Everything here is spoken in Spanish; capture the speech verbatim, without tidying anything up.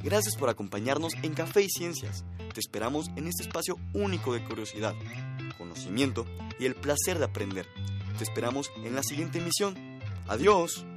Gracias por acompañarnos en Café y Ciencias. Te esperamos en este espacio único de curiosidad, conocimiento y el placer de aprender. Te esperamos en la siguiente emisión. ¡Adiós!